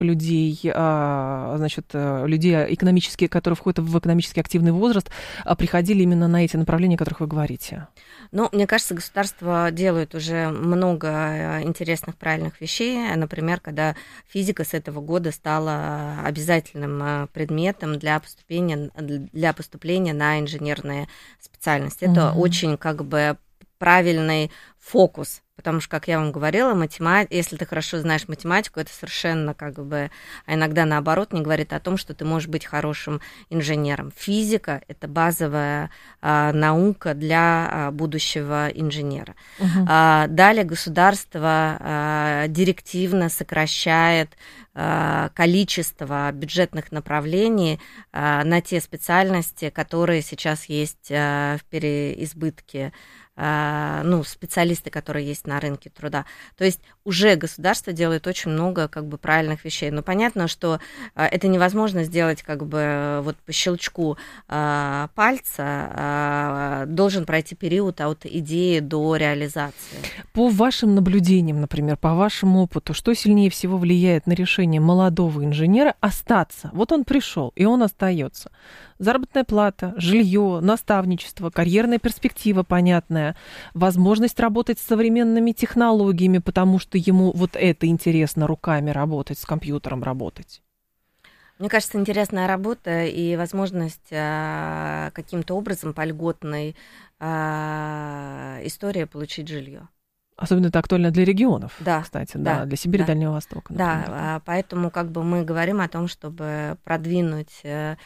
людей, людей экономически, которые входят в экономически активный возраст, приходили именно на эти направления, о которых вы говорите? Ну, мне кажется, государство делает уже много интересных, правильных вещей. Например, когда физика с этого года стала обязательным предметом для поступления на инженерные специальности. Это очень правильный фокус, потому что, как я вам говорила, если ты хорошо знаешь математику, это совершенно а иногда наоборот, не говорит о том, что ты можешь быть хорошим инженером. Физика – это базовая наука для будущего инженера. Далее государство директивно сокращает количество бюджетных направлений на те специальности, которые сейчас есть в переизбытке, специалисты, которые есть на рынке труда. То есть уже государство делает очень много правильных вещей. Но понятно, что это невозможно сделать по щелчку пальца. Должен пройти период от идеи до реализации. По вашим наблюдениям, например, по вашему опыту, что сильнее всего влияет на решение молодого инженера остаться? Вот он пришел, и он остается. Заработная плата, жилье, наставничество, карьерная перспектива понятная, возможность работать с современными технологиями, потому что ему вот это интересно, руками работать, с компьютером работать. Мне кажется, интересная работа и возможность каким-то образом по льготной истории получить жилье. Особенно это актуально для регионов, да, кстати, да, для Сибири, Дальнего Востока. Например. Да, поэтому мы говорим о том, чтобы продвинуть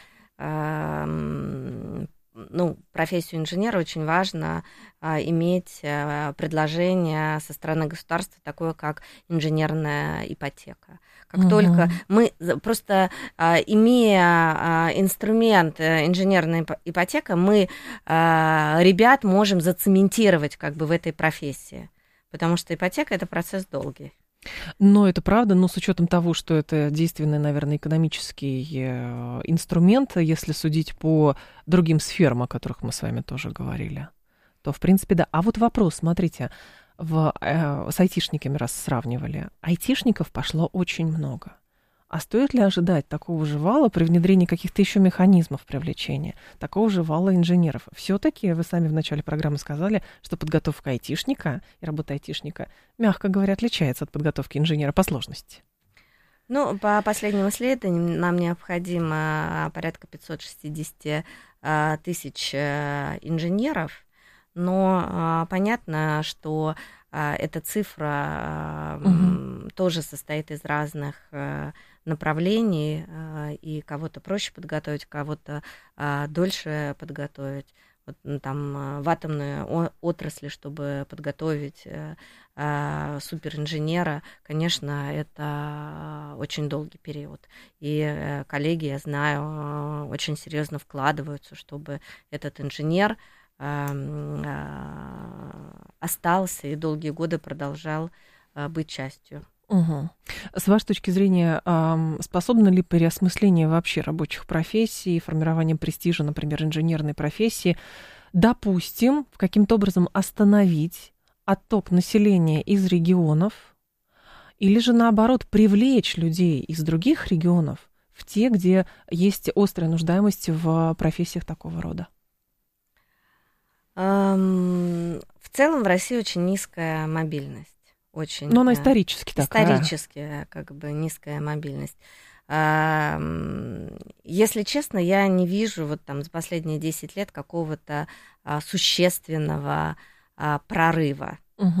профессию инженера, очень важно иметь предложение со стороны государства, такое как инженерная ипотека. Как только мы просто, имея инструмент инженерная ипотека, мы ребят можем зацементировать в этой профессии, потому что ипотека – это процесс долгий. Но это правда, но с учетом того, что это действенный, наверное, экономический инструмент, если судить по другим сферам, о которых мы с вами тоже говорили, то, в принципе, да. А вот вопрос, смотрите, с айтишниками раз сравнивали, айтишников пошло очень много. А стоит ли ожидать такого же вала при внедрении каких-то еще механизмов привлечения, такого же вала инженеров? Все-таки вы сами в начале программы сказали, что подготовка айтишника и работа айтишника, мягко говоря, отличается от подготовки инженера по сложности. По последним исследованиям нам необходимо порядка 560 тысяч инженеров, но понятно, что эта цифра тоже состоит из разных направлений, и кого-то проще подготовить, кого-то дольше подготовить. В атомной отрасли, чтобы подготовить суперинженера, конечно, это очень долгий период. И коллеги, я знаю, очень серьезно вкладываются, чтобы этот инженер остался и долгие годы продолжал быть частью. С вашей точки зрения, способно ли переосмысление вообще рабочих профессий, формирование престижа, например, инженерной профессии, допустим, каким-то образом остановить отток населения из регионов, или же, наоборот, привлечь людей из других регионов в те, где есть острая нуждаемость в профессиях такого рода? В целом в России очень низкая мобильность. Но она исторически такая. Исторически, низкая мобильность. Если честно, я не вижу за последние 10 лет какого-то существенного прорыва.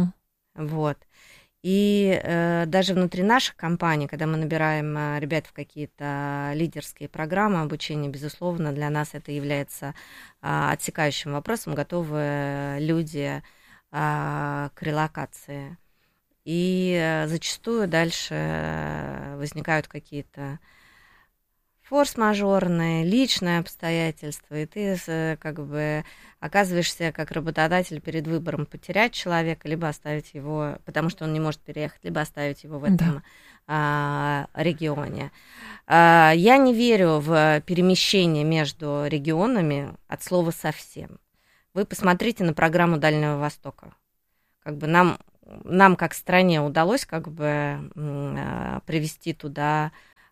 И даже внутри наших компаний, когда мы набираем ребят в какие-то лидерские программы обучения, безусловно, для нас это является отсекающим вопросом, готовы люди к релокации. И зачастую дальше возникают какие-то форс-мажорные, личные обстоятельства, и ты оказываешься как работодатель перед выбором потерять человека, либо оставить его, потому что он не может переехать, либо оставить его в этом регионе. Я не верю в перемещение между регионами от слова совсем. Вы посмотрите на программу Дальнего Востока. Нам нам, как стране, удалось как бы привести туда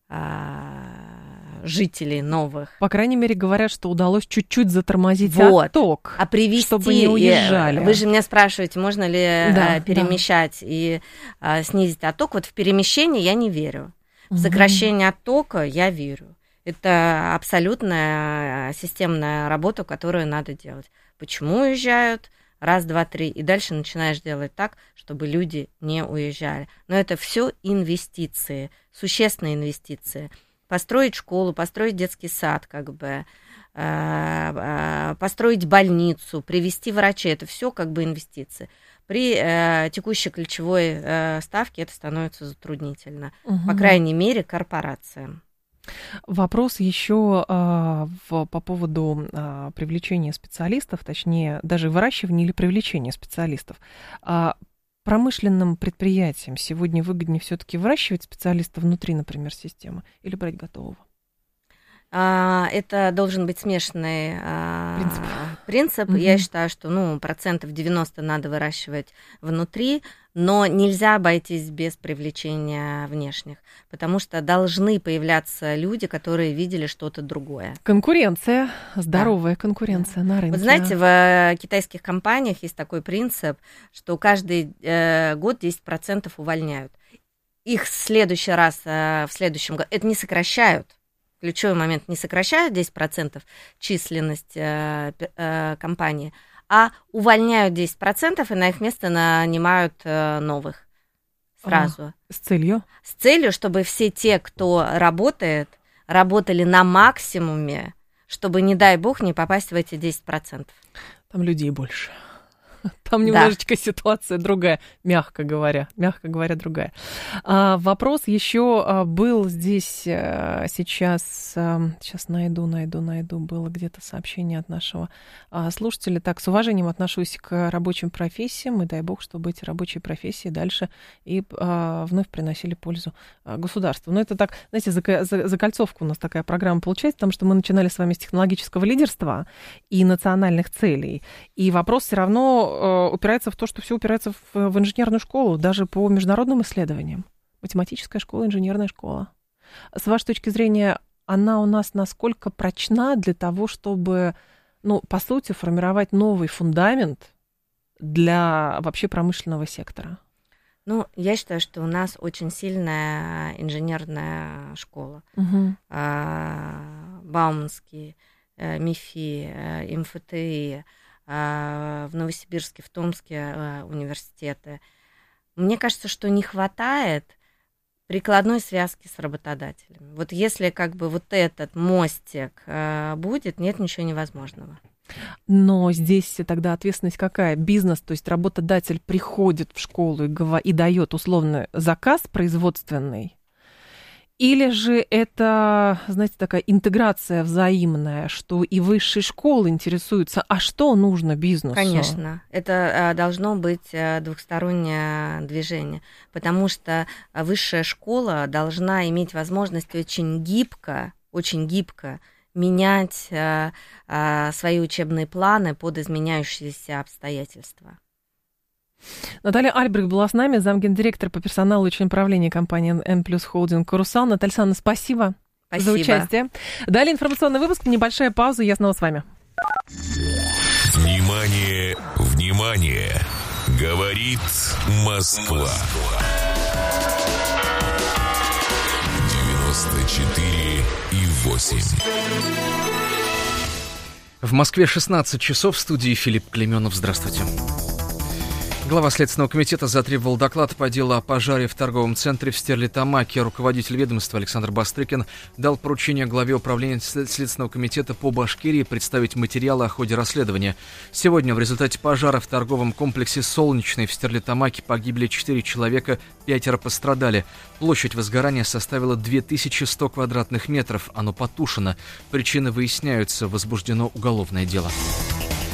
жителей новых. По крайней мере, говорят, что удалось чуть-чуть затормозить отток, чтобы не уезжали. Вы же меня спрашиваете, можно ли перемещать и снизить отток. Вот в перемещение я не верю. В сокращение оттока я верю. Это абсолютная системная работа, которую надо делать. Почему уезжают? Раз, два, три. И дальше начинаешь делать так, чтобы люди не уезжали. Но это все инвестиции, существенные инвестиции. Построить школу, построить детский сад, как бы, построить больницу, привести врачей. Это все как бы инвестиции. При текущей ключевой ставке это становится затруднительно. По крайней мере, корпорациям. Вопрос еще по поводу привлечения специалистов, точнее, даже выращивания или привлечения специалистов. Промышленным предприятиям сегодня выгоднее все-таки выращивать специалистов внутри, например, системы, или брать готового? Это должен быть смешанный принцип. Я считаю, что 90% надо выращивать внутри, но нельзя обойтись без привлечения внешних, потому что должны появляться люди, которые видели что-то другое. Конкуренция, здоровая конкуренция на рынке. Вот знаете, в китайских компаниях есть такой принцип, что каждый год 10% увольняют. Их в следующий раз, в следующем году, это не сокращают. Ключевой момент, не сокращают 10% численность компании, а увольняют 10% и на их место нанимают новых сразу. С целью? С целью, чтобы все те, кто работает, работали на максимуме, чтобы, не дай бог, не попасть в эти 10%. Там людей больше. Там немножечко ситуация другая, мягко говоря, другая. Вопрос еще был здесь сейчас найду, было где-то сообщение от нашего слушателя. Так, с уважением отношусь к рабочим профессиям, и дай бог, чтобы эти рабочие профессии дальше и вновь приносили пользу государству. Но это так, знаете, закольцовка у нас такая программа получается, потому что мы начинали с вами с технологического лидерства и национальных целей, и вопрос все равно упирается в то, что все упирается в инженерную школу, даже по международным исследованиям. Математическая школа, инженерная школа. С вашей точки зрения, она у нас насколько прочна для того, чтобы, по сути, формировать новый фундамент для вообще промышленного сектора? Я считаю, что у нас очень сильная инженерная школа. Бауманский, МИФИ, МФТИ, в Новосибирске, в Томске университеты. Мне кажется, что не хватает прикладной связки с работодателями. Вот если как бы вот этот мостик будет, нет ничего невозможного. Но здесь тогда ответственность какая? Бизнес, то есть работодатель приходит в школу и дает условно заказ производственный? Или же это, знаете, такая интеграция взаимная, что и высшие школы интересуются, а что нужно бизнесу? Конечно, это должно быть двухстороннее движение, потому что высшая школа должна иметь возможность очень гибко менять свои учебные планы под изменяющиеся обстоятельства. Наталья Альбрехт была с нами, замгендиректора по персоналу и член правления компании N+ Holding «Карусал». Наталья Александровна, спасибо за участие. Далее информационный выпуск, небольшая пауза, я снова с вами. Внимание, внимание! Говорит Москва. 94,8. В Москве 16 часов, в студии Филипп Клейменов. Здравствуйте. Глава Следственного комитета затребовал доклад по делу о пожаре в торговом центре в Стерлитамаке. Руководитель ведомства Александр Бастрыкин дал поручение главе управления Следственного комитета по Башкирии представить материалы о ходе расследования. Сегодня в результате пожара в торговом комплексе «Солнечный» в Стерлитамаке погибли 4 человека, 5 пострадали. Площадь возгорания составила 2100 квадратных метров. Оно потушено. Причины выясняются. Возбуждено уголовное дело. В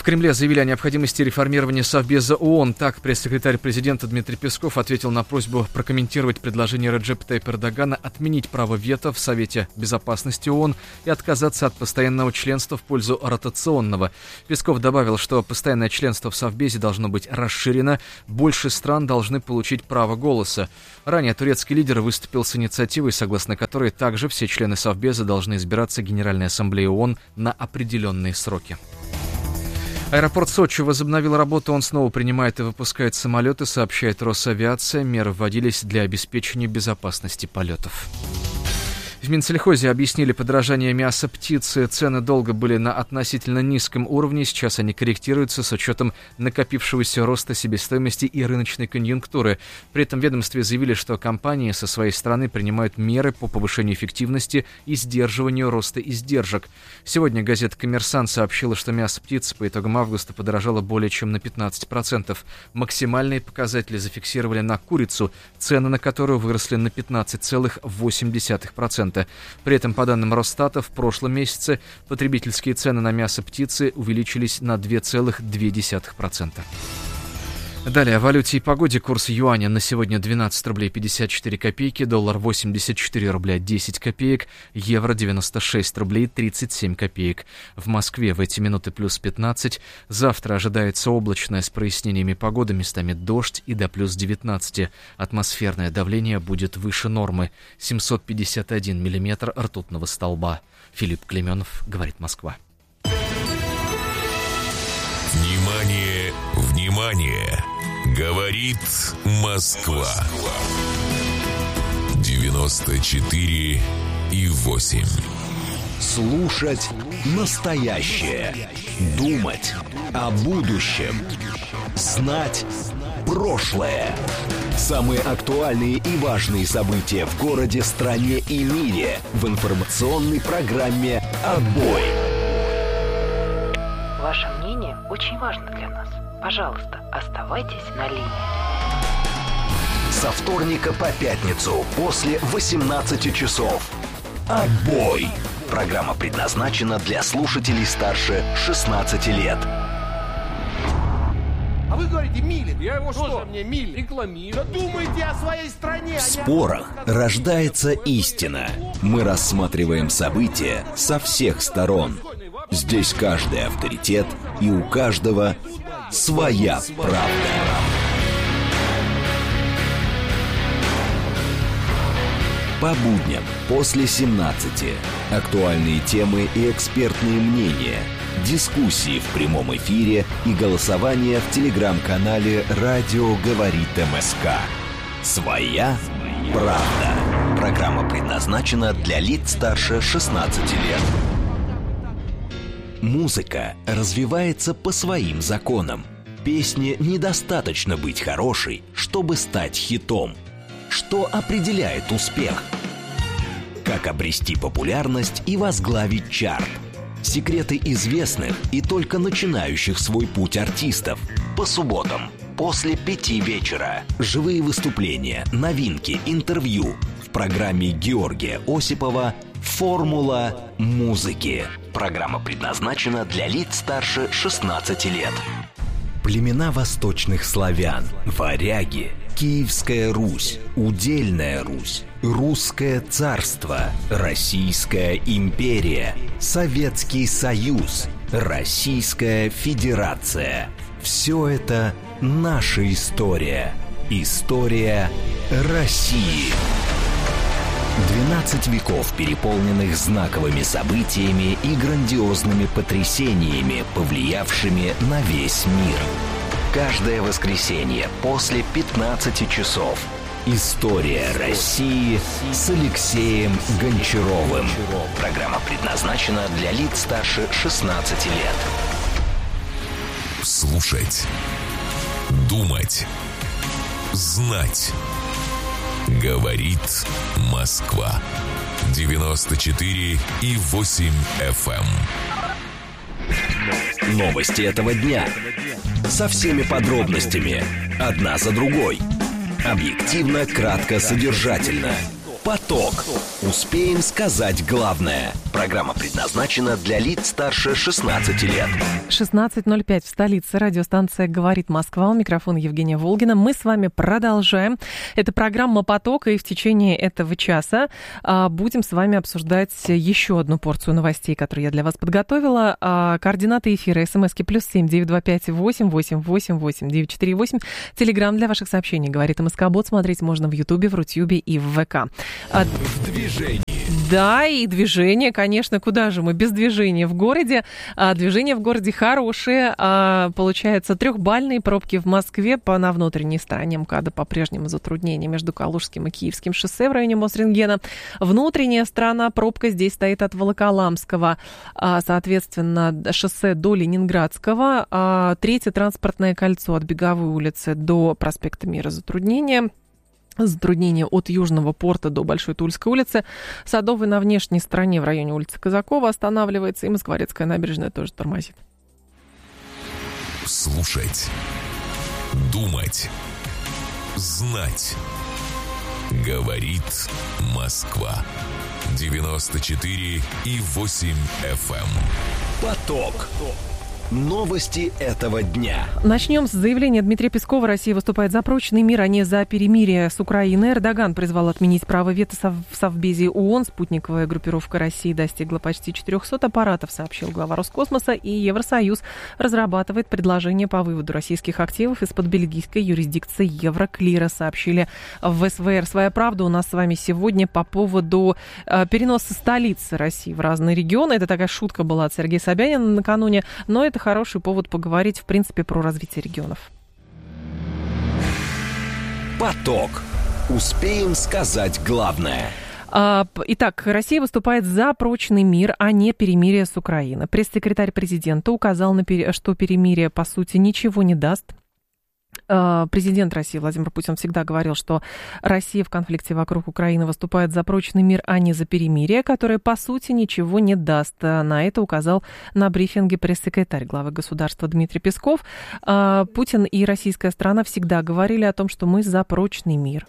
Кремле заявили о необходимости реформирования Совбеза ООН. Так, пресс-секретарь президента Дмитрий Песков ответил на просьбу прокомментировать предложение Реджепа Тайипа Эрдогана отменить право вето в Совете Безопасности ООН и отказаться от постоянного членства в пользу ротационного. Песков добавил, что постоянное членство в Совбезе должно быть расширено, больше стран должны получить право голоса. Ранее турецкий лидер выступил с инициативой, согласно которой также все члены Совбеза должны избираться Генеральной Ассамблеей ООН на определенные сроки. Аэропорт Сочи возобновил работу, он снова принимает и выпускает самолеты, сообщает Росавиация. Меры вводились для обеспечения безопасности полетов. В Минсельхозе объяснили подорожание мяса птицы. Цены долго были на относительно низком уровне, сейчас они корректируются с учетом накопившегося роста себестоимости и рыночной конъюнктуры. При этом в ведомстве заявили, что компании со своей стороны принимают меры по повышению эффективности и сдерживанию роста издержек. Сегодня газета «Коммерсант» сообщила, что мясо птицы по итогам августа подорожало более чем на 15%. Максимальные показатели зафиксировали на курицу, цены на которую выросли на 15,8%. При этом, по данным Росстата, в прошлом месяце потребительские цены на мясо птицы увеличились на 2,2%. Далее о валюте и погоде. Курс юаня на сегодня 12 рублей 54 копейки, доллар 84 рубля 10 копеек, евро 96 рублей 37 копеек. В Москве в эти минуты плюс 15. Завтра ожидается облачная с прояснениями погоды, местами дождь и до плюс 19. Атмосферное давление будет выше нормы. 751 миллиметр ртутного столба. Филипп Клейменов, говорит Москва. Внимание, внимание! Говорит Москва. 94,8. Слушать настоящее. Думать о будущем. Знать прошлое. Самые актуальные и важные события в городе, стране и мире в информационной программе «Отбой». Ваше мнение очень важно для нас. Пожалуйста, оставайтесь на линии. Со вторника по пятницу после 18 часов. «Отбой». Программа предназначена для слушателей старше 16 лет. А вы говорите, Милин. Я его что? Мне Милин рекламирую. Да думайте о своей стране. В спорах рождается истина. Мы рассматриваем события со всех сторон. Здесь каждый авторитет, и у каждого своя правда. По будням после 17. Актуальные темы и экспертные мнения. Дискуссии в прямом эфире и голосование в телеграм-канале «Радио говорит МСК». Своя правда. Программа предназначена для лиц старше 16 лет. Музыка развивается по своим законам. Песне недостаточно быть хорошей, чтобы стать хитом. Что определяет успех? Как обрести популярность и возглавить чарт? Секреты известных и только начинающих свой путь артистов. По субботам после 5 вечера. Живые выступления, новинки, интервью. В программе Георгия Осипова «Формула музыки». Программа предназначена для лиц старше 16 лет. Племена восточных славян, варяги, Киевская Русь, Удельная Русь, Русское царство, Российская империя, Советский Союз, Российская Федерация. Все это наша история. История России. 12 веков, переполненных знаковыми событиями и грандиозными потрясениями, повлиявшими на весь мир. Каждое воскресенье после 15 часов. История России с Алексеем Гончаровым. Программа предназначена для лиц старше 16 лет. Слушать, думать, знать. Говорит Москва. 94,8 FM. Новости этого дня. Со всеми подробностями. Одна за другой. Объективно, кратко, содержательно. «Поток». Успеем сказать главное. Программа предназначена для лиц старше 16 лет. 16:05 в столице. Радиостанция «Говорит Москва». У микрофона Евгения Волгина. Мы с вами продолжаем. Это программа «Поток», и в течение этого часа будем с вами обсуждать еще одну порцию новостей, которые я для вас подготовила. Координаты эфира: смски +7 925 888 8948. Телеграм для ваших сообщений «Говорит МСК-бот». Смотреть можно в Ютубе, в Рутюбе и в ВК. В движении. Да, и движение, конечно, куда же мы без движения в городе? Движение в городе хорошее. Получается, 3-бальные пробки в Москве на внутренней стороне МКАДа по-прежнему затруднения между Калужским и Киевским шоссе в районе Мосрентгена. Внутренняя сторона, пробка здесь стоит от Волоколамского, соответственно, шоссе до Ленинградского. 3-е транспортное кольцо от Беговой улицы до проспекта Мира затруднения. Затруднение от Южного порта до Большой Тульской улицы. Садовый на внешней стороне в районе улицы Казакова останавливается. И Москворецкая набережная тоже тормозит. Слушать. Думать. Знать. Говорит Москва. 94,8 FM. «Поток». Новости этого дня. Начнем с заявления Дмитрия Пескова. Россия выступает за прочный мир, а не за перемирие с Украиной. Эрдоган призвал отменить право вето в Совбезе ООН. Спутниковая группировка России достигла почти 400 аппаратов, сообщил глава Роскосмоса. И Евросоюз разрабатывает предложение по выводу российских активов из-под бельгийской юрисдикции Евроклира, сообщили в СВР. «Своя правда» у нас с вами сегодня по поводу переноса столицы России в разные регионы. Это такая шутка была от Сергея Собянина накануне, но это хороший повод поговорить, в принципе, про развитие регионов. «Поток». Успеем сказать главное. Итак, Россия выступает за прочный мир, а не перемирие с Украиной. Пресс-секретарь президента указал, что перемирие, по сути, ничего не даст. Президент России Владимир Путин всегда говорил, что Россия в конфликте вокруг Украины выступает за прочный мир, а не за перемирие, которое, по сути, ничего не даст. На это указал на брифинге пресс-секретарь главы государства Дмитрий Песков. Путин и российская сторона всегда говорили о том, что мы за прочный мир.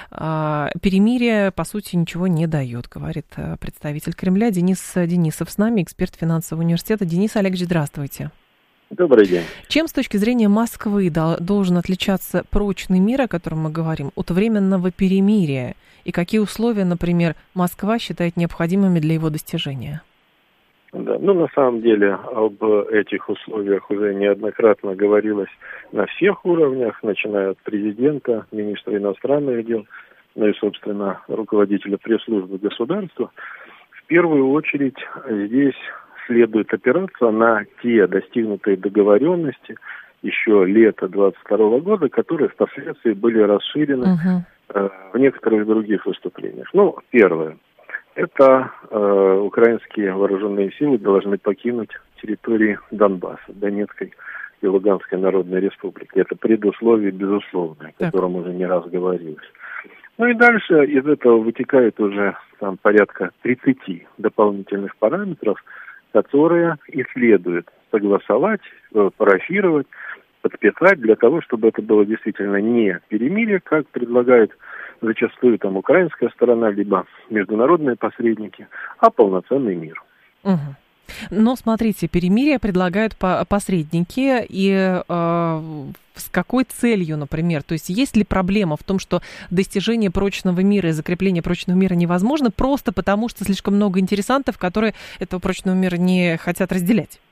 Перемирие, по сути, ничего не дает, говорит представитель Кремля Денис Денисов с нами, эксперт финансового университета. Денис Олегович, здравствуйте. Добрый день. Чем с точки зрения Москвы должен отличаться прочный мир, о котором мы говорим, от временного перемирия? И какие условия, например, Москва считает необходимыми для его достижения? Да, на самом деле об этих условиях уже неоднократно говорилось на всех уровнях, начиная от президента, министра иностранных дел, и, собственно, руководителя пресс-службы государства. В первую очередь здесь следует опираться на те достигнутые договоренности еще лета 2022 года, которые впоследствии были расширены в некоторых других выступлениях. Первое. Это украинские вооруженные силы должны покинуть территории Донбасса, Донецкой и Луганской Народной Республики. Это предусловие безусловное, о котором уже не раз говорилось. И дальше из этого вытекает уже порядка 30 дополнительных параметров, которые и следует согласовать, парафировать, подписать для того, чтобы это было действительно не перемирие, как предлагает зачастую украинская сторона, либо международные посредники, а полноценный мир. Угу. Но, смотрите, перемирие предлагают посредники, и с какой целью, например? То есть есть ли проблема в том, что достижение прочного мира и закрепление прочного мира невозможно просто потому, что слишком много интересантов, которые этого прочного мира не хотят разделять?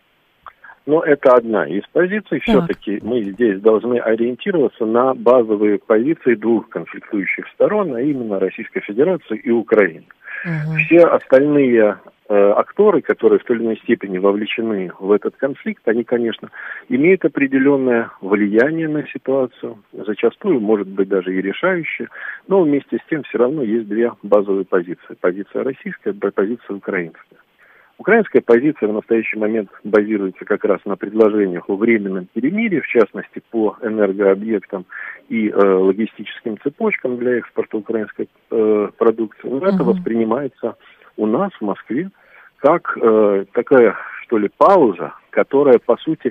Это одна из позиций. Все-таки мы здесь должны ориентироваться на базовые позиции двух конфликтующих сторон, а именно Российской Федерации и Украины. Все остальные акторы, которые в той или иной степени вовлечены в этот конфликт, они, конечно, имеют определенное влияние на ситуацию, зачастую, может быть, даже и решающее, но вместе с тем все равно есть две базовые позиции. Позиция российская, позиция украинская. Украинская позиция в настоящий момент базируется как раз на предложениях о временном перемирии, в частности, по энергообъектам и логистическим цепочкам для экспорта украинской продукции. Но это воспринимается у нас в Москве как такая, пауза, которая, по сути,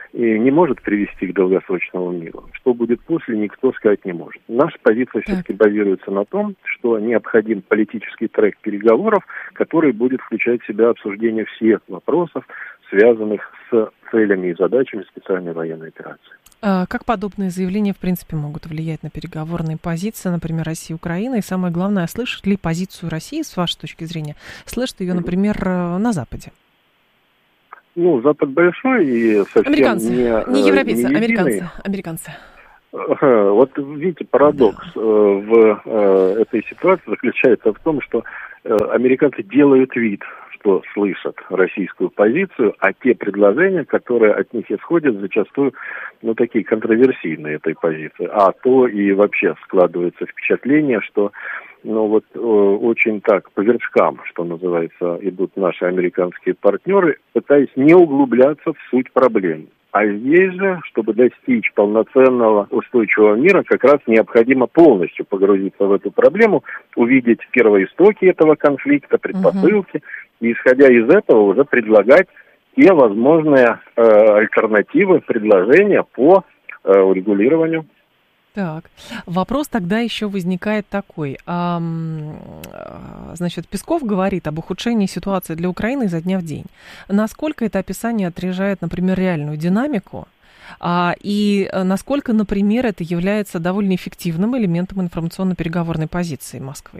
и не может привести к долгосрочному миру. Что будет после, никто сказать не может. Наша позиция все-таки базируется на том, что необходим политический трек переговоров, который будет включать в себя обсуждение всех вопросов, связанных с целями и задачами специальной военной операции. Как подобные заявления, в принципе, могут влиять на переговорные позиции, например, России и Украины? И самое главное, слышит ли позицию России, с вашей точки зрения, слышит ее, например, на Западе? Ну, Запад большой и совсем не европейцы, не американцы. Вот видите, парадокс в этой ситуации заключается в том, что американцы делают вид, что слышат российскую позицию, а те предложения, которые от них исходят, зачастую, такие контроверсийные этой позиции. А то и вообще складывается впечатление, что очень так по вершкам, что называется, идут наши американские партнеры, пытаясь не углубляться в суть проблем. А здесь же, чтобы достичь полноценного устойчивого мира, как раз необходимо полностью погрузиться в эту проблему, увидеть первоистоки этого конфликта, предпосылки, и, исходя из этого, уже предлагать те возможные альтернативы, предложения по урегулированию. Так, вопрос тогда еще возникает такой. Значит, Песков говорит об ухудшении ситуации для Украины изо дня в день. Насколько это описание отражает, например, реальную динамику? И насколько, например, это является довольно эффективным элементом информационно-переговорной позиции Москвы?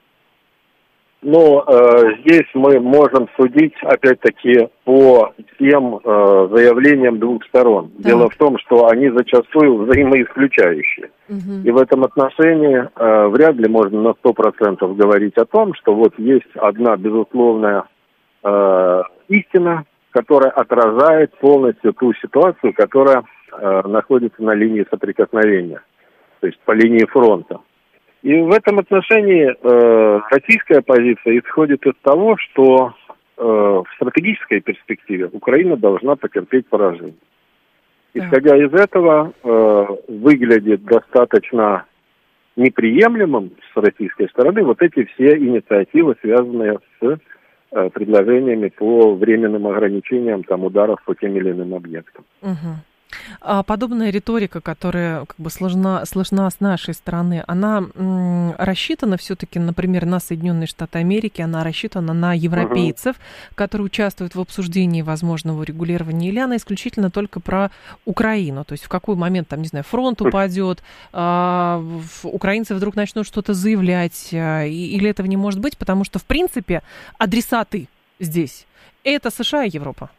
Здесь мы можем судить, опять-таки, по тем заявлениям двух сторон. Да. Дело в том, что они зачастую взаимоисключающие. И в этом отношении вряд ли можно на 100% говорить о том, что вот есть одна безусловная истина, которая отражает полностью ту ситуацию, которая находится на линии соприкосновения, то есть по линии фронта. И в этом отношении российская позиция исходит из того, что в стратегической перспективе Украина должна потерпеть поражение. Исходя из этого, выглядит достаточно неприемлемым с российской стороны вот эти все инициативы, связанные с предложениями по временным ограничениям ударов по тем или иным объектам. Подобная риторика, которая слышна с нашей стороны, она рассчитана все-таки, например, на Соединенные Штаты Америки, она рассчитана на европейцев, которые участвуют в обсуждении возможного урегулирования, или она исключительно только про Украину? То есть в какой момент, фронт упадет, украинцы вдруг начнут что-то заявлять, или этого не может быть, потому что, в принципе, адресаты здесь – это США и Европа.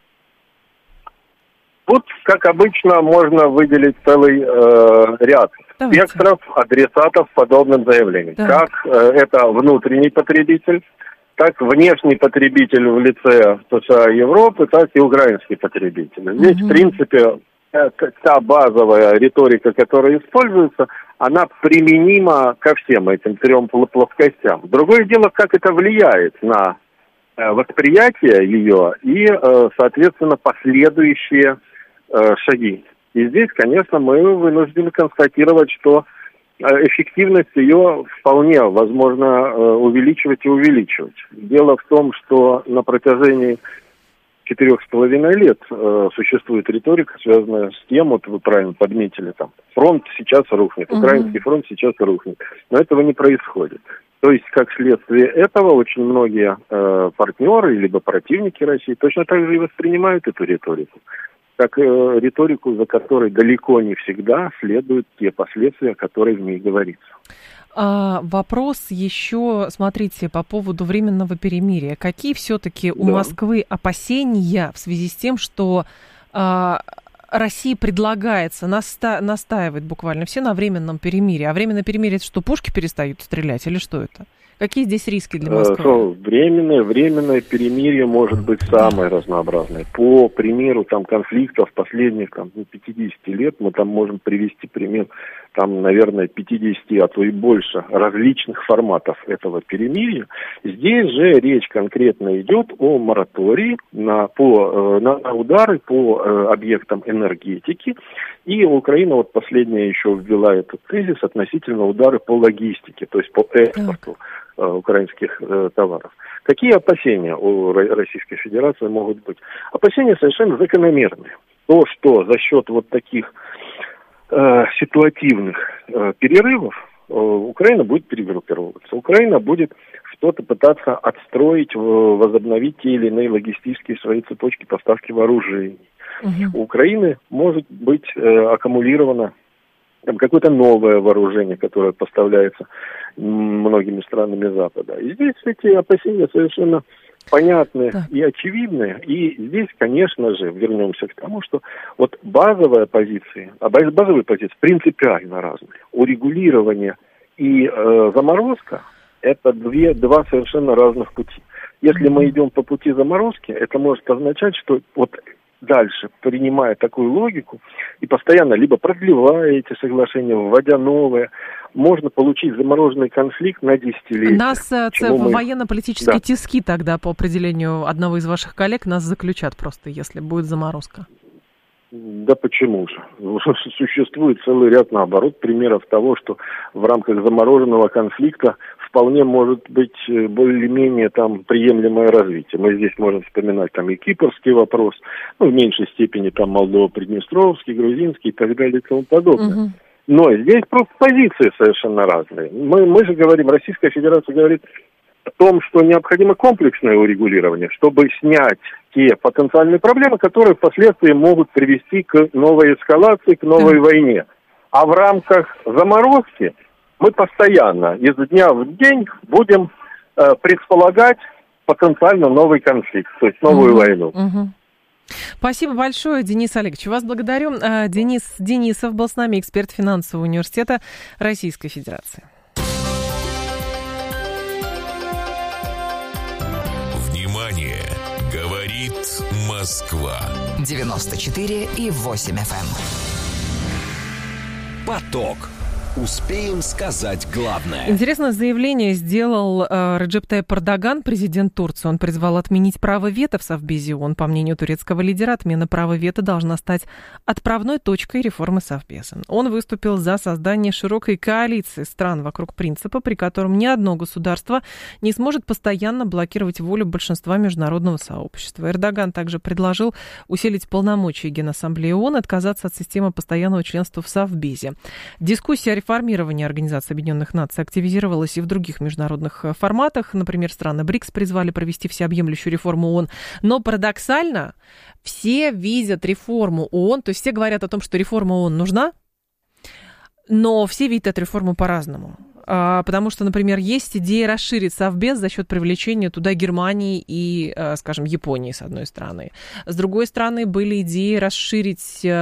Тут, как обычно, можно выделить целый ряд спектров, адресатов подобным заявлениям. Как это внутренний потребитель, так внешний потребитель в лице США и Европы, так и украинский потребитель. Здесь, в принципе, та базовая риторика, которая используется, она применима ко всем этим трем плоскостям. Другое дело, как это влияет на восприятие ее и, соответственно, последующие шаги. И здесь, конечно, мы вынуждены констатировать, что эффективность ее вполне возможно увеличивать и увеличивать. Дело в том, что на протяжении 4,5 лет существует риторика, связанная с тем, вот вы правильно подметили, фронт сейчас рухнет, украинский фронт сейчас рухнет. Но этого не происходит. То есть, как следствие этого, очень многие партнеры, либо противники России точно так же и воспринимают эту риторику, как риторику, за которой далеко не всегда следуют те последствия, о которых в ней говорится. Вопрос еще, смотрите, по поводу временного перемирия. Какие все-таки у Москвы опасения в связи с тем, что России предлагается, настаивает буквально все на временном перемирии? А временное перемирие – это что, пушки перестают стрелять или что это? Какие здесь риски для Москвы? Временное перемирие может быть самое разнообразное. По примеру конфликтов последних 50 лет мы можем привести пример, наверное, 50, а то и больше различных форматов этого перемирия. Здесь же речь конкретно идет о моратории на удары по объектам энергетики. И Украина последняя еще ввела этот тезис относительно удары по логистике, то есть по экспорту украинских товаров. Какие опасения у Российской Федерации могут быть? Опасения совершенно закономерные. В то, что за счет вот таких ситуативных перерывов Украина будет перегруппировываться. Украина будет что-то пытаться отстроить, возобновить те или иные логистические свои цепочки поставки вооружений. У Украины может быть аккумулировано там какое-то новое вооружение, которое поставляется многими странами Запада. И здесь эти опасения совершенно понятны и очевидны. И здесь, конечно же, вернемся к тому, что вот базовые позиции принципиально разные. Урегулирование и заморозка – это два совершенно разных пути. Если мы идем по пути заморозки, это может означать, что вот дальше, принимая такую логику и постоянно либо продлевая эти соглашения, вводя новые, можно получить замороженный конфликт на десятилетия. Нас военно-политические тиски тогда, по определению одного из ваших коллег, нас заключат просто, если будет заморозка. Да почему же? Существует целый ряд, наоборот, примеров того, что в рамках замороженного конфликта вполне может быть более-менее там приемлемое развитие. Мы здесь можем вспоминать там и кипрский вопрос, в меньшей степени там Молдово-Приднестровский, грузинский и так далее и тому подобное. Но здесь просто позиции совершенно разные. Мы же говорим, Российская Федерация говорит о том, что необходимо комплексное урегулирование, чтобы снять те потенциальные проблемы, которые впоследствии могут привести к новой эскалации, к новой войне. А в рамках заморозки мы постоянно, из дня в день, будем предполагать потенциально новый конфликт, то есть новую войну. Спасибо большое, Денис Олегович. Вас благодарю. Денис Денисов был с нами, эксперт финансового университета Российской Федерации. Внимание! Говорит Москва. 94,8 FM. Поток. Успеем сказать главное. Интересное заявление сделал Реджеп Тайип Эрдоган, президент Турции. Он призвал отменить право вето в Совбезе ООН. По мнению турецкого лидера, отмена права вето должна стать отправной точкой реформы Совбеза. Он выступил за создание широкой коалиции стран вокруг принципа, при котором ни одно государство не сможет постоянно блокировать волю большинства международного сообщества. Эрдоган также предложил усилить полномочия Генассамблеи ООН, отказаться от системы постоянного членства в Совбезе. Дискуссия о реформирование Организации Объединенных Наций активизировалось и в других международных форматах. Например, страны БРИКС призвали провести всеобъемлющую реформу ООН. Но парадоксально, все видят реформу ООН, то есть все говорят о том, что реформа ООН нужна, но все видят эту реформу по-разному. Потому что, например, есть идея расширить Совбез за счет привлечения туда Германии и, скажем, Японии, с одной стороны. С другой стороны, были идеи расширить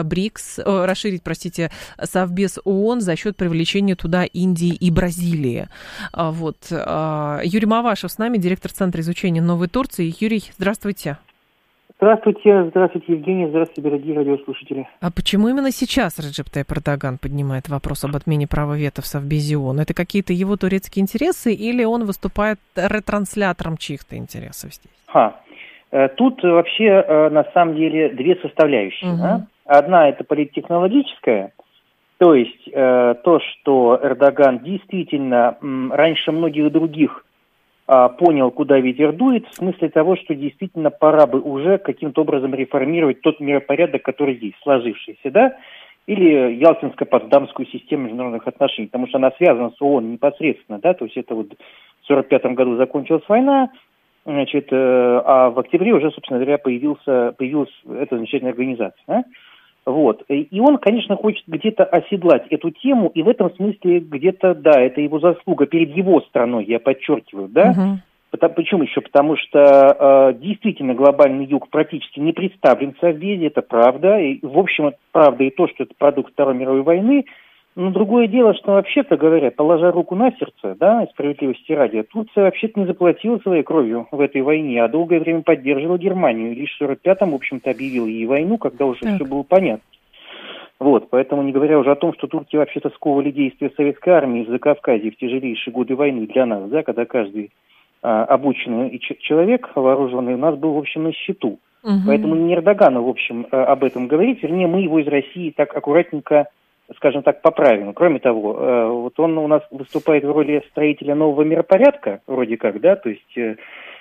Совбез ООН за счет привлечения туда Индии и Бразилии. Юрий Мавашев с нами, директор Центра изучения Новой Турции. Юрий, здравствуйте. Здравствуйте, Евгений, здравствуйте, дорогие радиослушатели. А почему именно сейчас Реджеп Тайип Эрдоган поднимает вопрос об отмене права вето в Совбезе ООН? Это какие-то его турецкие интересы или он выступает ретранслятором чьих-то интересов здесь? Тут вообще на самом деле две составляющие. Да? Одна – это политтехнологическая, то есть то, что Эрдоган действительно раньше многих других понял, куда ветер дует, в смысле того, что действительно пора бы уже каким-то образом реформировать тот миропорядок, который есть, сложившийся, да, или Ялтинско-Потсдамскую систему международных отношений, потому что она связана с ООН непосредственно, да, то есть это вот в 1945 году закончилась война, значит, а в октябре уже, собственно говоря, появилась эта замечательная организация, да? Вот. И он, конечно, хочет где-то оседлать эту тему, и в этом смысле где-то, да, это его заслуга перед его страной, я подчеркиваю, да. Почему еще? Потому что действительно глобальный юг практически не представлен в Совбезе, это правда. И, в общем, правда и то, что это продукт Второй мировой войны. Но другое дело, что вообще-то говоря, положа руку на сердце, да, справедливости ради, Турция вообще-то не заплатила своей кровью в этой войне, а долгое время поддерживала Германию. И лишь в 1945-м, в общем-то, объявила ей войну, когда уже все было понятно. Вот, поэтому, не говоря уже о том, что турки вообще-то сковывали действия советской армии в Закавказье в тяжелейшие годы войны для нас, да, когда каждый обученный человек, вооруженный, у нас был, в общем, на счету. Поэтому не Эрдогану, в общем, об этом говорить, вернее, мы его из России так аккуратненько, скажем так, поправим. Кроме того, вот он у нас выступает в роли строителя нового миропорядка, вроде как, да, то есть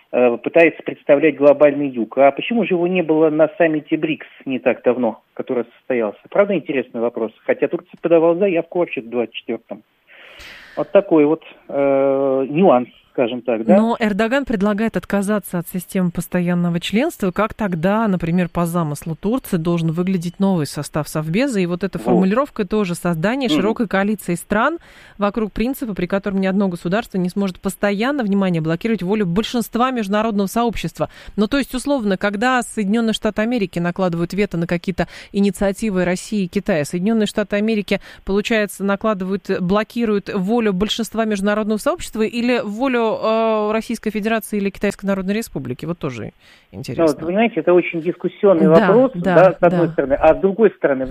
пытается представлять глобальный юг. А почему же его не было на саммите БРИКС не так давно, который состоялся? Правда, интересный вопрос. Хотя Турция подавала заявку вообще в 24-м. Вот такой вот нюанс, скажем так, да? Но Эрдоган предлагает отказаться от системы постоянного членства. Как тогда, например, по замыслу Турции должен выглядеть новый состав Совбеза? И вот эта формулировка тоже создание широкой коалиции стран вокруг принципа, при котором ни одно государство не сможет постоянно, внимание, блокировать волю большинства международного сообщества. Ну, то есть, условно, когда Соединенные Штаты Америки накладывают вето на какие-то инициативы России и Китая, Соединенные Штаты Америки, получается, блокируют волю большинства международного сообщества или волю Российской Федерации или Китайской Народной Республики? Вот тоже интересно. Ну, понимаете, это очень дискуссионный вопрос, с одной стороны. А с другой стороны,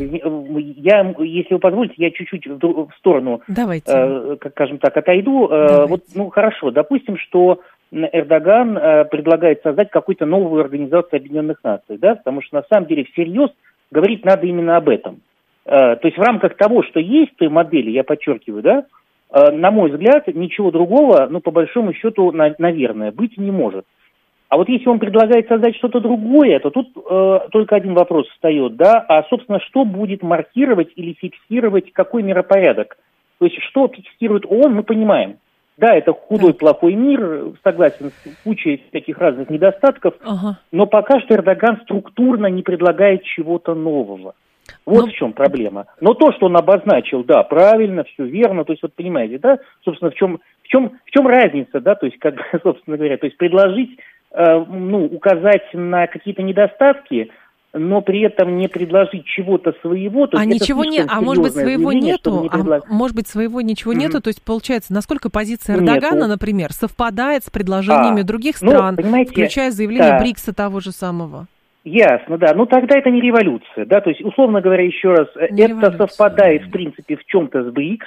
если вы позволите, я чуть-чуть в сторону, скажем так, отойду. Хорошо, допустим, что Эрдоган предлагает создать какую-то новую организацию Объединенных Наций, да, потому что на самом деле всерьез говорить надо именно об этом. То есть в рамках того, что есть в той модели, я подчеркиваю, да, на мой взгляд, ничего другого, по большому счету, наверное, быть не может. А вот если он предлагает создать что-то другое, то тут только один вопрос встает, да, собственно, что будет маркировать или фиксировать какой миропорядок? То есть, что фиксирует ООН, мы понимаем. Да, это худой, плохой мир, согласен, с кучей таких разных недостатков, но пока что Эрдоган структурно не предлагает чего-то нового. Вот в чем проблема. Но то, что он обозначил, да, правильно, все верно, то есть, вот понимаете, да, собственно, в чем разница, да, то есть, как бы, собственно говоря, то есть предложить, указать на какие-то недостатки, но при этом не предложить чего-то своего. То есть ничего нет, может быть, своего нету, может быть, своего ничего нету, то есть, получается, насколько позиция Эрдогана, например, совпадает с предложениями других стран, включая заявление БРИКСа того же самого? Ясно, да. Тогда это не революция, да, то есть, условно говоря, еще раз, это совпадает, в принципе, в чем-то с БРИКС,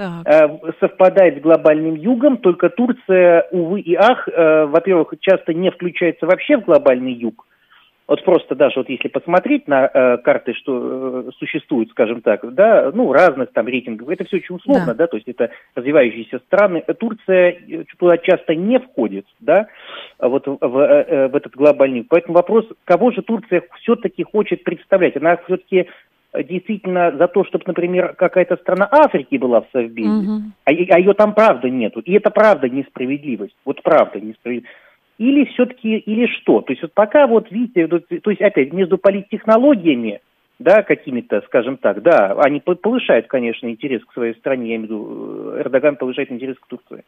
совпадает с глобальным югом, только Турция, увы и ах, во-первых, часто не включается вообще в глобальный юг. Вот просто даже вот если посмотреть на карты, что существуют, скажем так, да, разных там рейтингов, это все очень условно, да, то есть это развивающиеся страны. Турция туда часто не входит, да, вот в этот глобальный. Поэтому вопрос, кого же Турция все-таки хочет представлять? Она все-таки действительно за то, чтобы, например, какая-то страна Африки была в Совбезе, а ее там правда нету. И это правда несправедливость. Вот правда несправедливость. Или все-таки, или что? То есть вот пока вот, видите, то есть опять между политтехнологиями, да, какими-то, скажем так, да, они повышают, конечно, интерес к своей стране, я имею в виду, Эрдоган повышает интерес к Турции.